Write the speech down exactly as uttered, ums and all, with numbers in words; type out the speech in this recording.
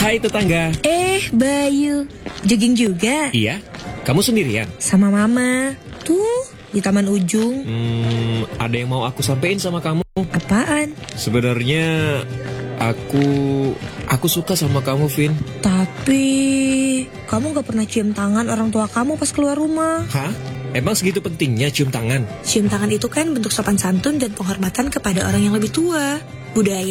Hai tetangga. Eh, Bayu, jogging juga? Iya, kamu sendirian? Sama mama. Tuh, di taman ujung. Hmm, ada yang mau aku sampein sama kamu. Apaan? Sebenarnya aku aku suka sama kamu, Vin. Tapi kamu gak pernah cium tangan orang tua kamu pas keluar rumah. Hah? Emang segitu pentingnya cium tangan? Cium tangan itu kan bentuk sopan santun dan penghormatan kepada orang yang lebih tua. Budaya